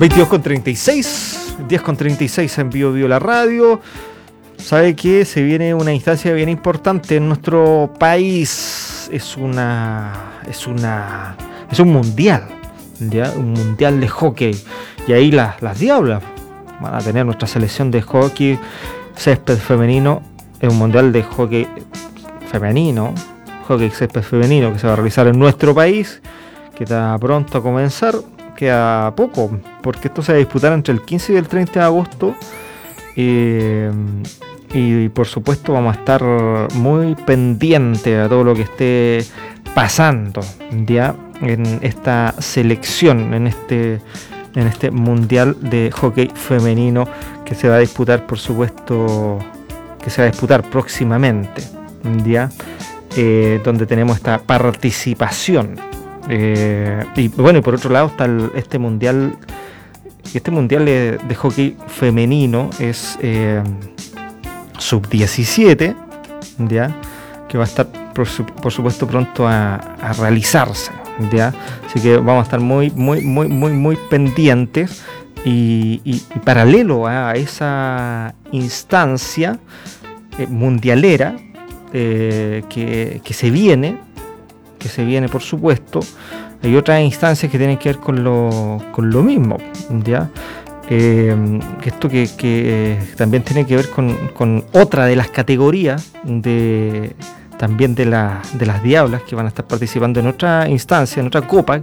22:36, 10:36 en Bio la radio. Sabe que se viene una instancia bien importante en nuestro país. Es un mundial, ¿ya? Un mundial de hockey. Y ahí las Diablas van a tener nuestra selección de hockey césped femenino. Es un mundial de hockey femenino, hockey césped femenino, que se va a realizar en nuestro país, que está pronto a comenzar. Queda poco, porque esto se va a disputar entre el 15 y el 30 de agosto. Y por supuesto vamos a estar muy pendientes a todo lo que esté pasando ya en esta selección, en este mundial de hockey femenino que se va a disputar, por supuesto, que se va a disputar próximamente, ya donde tenemos esta participación. Y bueno, y por otro lado está este mundial de hockey femenino es sub-17, ya, que va a estar por supuesto pronto a realizarse, ya. Así que vamos a estar muy pendientes y paralelo a esa instancia mundialera que se viene por supuesto. Hay otras instancias que tienen que ver con lo mismo, ya. Esto que también tiene que ver con otra de las categorías también de las Diablas, que van a estar participando en otra instancia, en otra copa,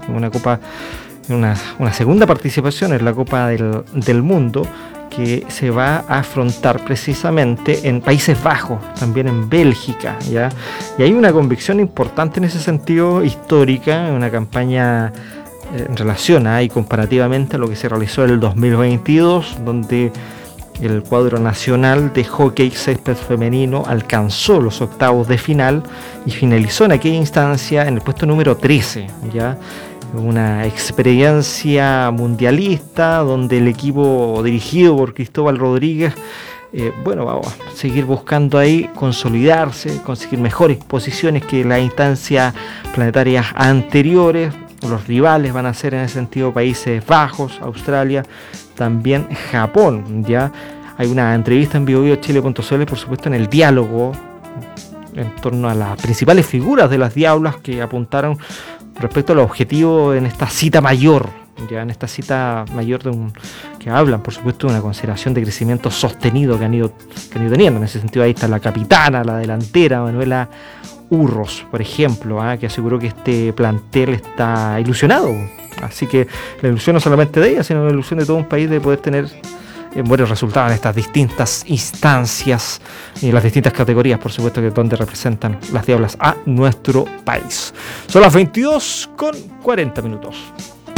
una segunda participación en la Copa del Mundo, que se va a afrontar precisamente en Países Bajos, también en Bélgica, ¿ya? Y hay una convicción importante en ese sentido, histórica, una campaña en relación y comparativamente a lo que se realizó en el 2022, donde el cuadro nacional de hockey césped femenino alcanzó los octavos de final y finalizó en aquella instancia en el puesto número 13, ¿ya? Una experiencia mundialista donde el equipo dirigido por Cristóbal Rodríguez vamos a seguir buscando ahí consolidarse, conseguir mejores posiciones que las instancias planetarias anteriores. Los rivales van a ser en ese sentido Países Bajos, Australia, también Japón, ¿ya? Hay una entrevista en biobiochile.cl, por supuesto, en el diálogo en torno a las principales figuras de las Diablas que apuntaron respecto al objetivo en esta cita mayor, ya en esta cita mayor que hablan, por supuesto, de una consideración de crecimiento sostenido que han ido teniendo. En ese sentido, ahí está la capitana, la delantera, Manuela Urros, por ejemplo, que aseguró que este plantel está ilusionado. Así que la ilusión no solamente de ella, sino la ilusión de todo un país de poder tener buenos resultados en estas distintas instancias y las distintas categorías, por supuesto, que donde representan las Diablas a nuestro país. Son las 22:40 minutos.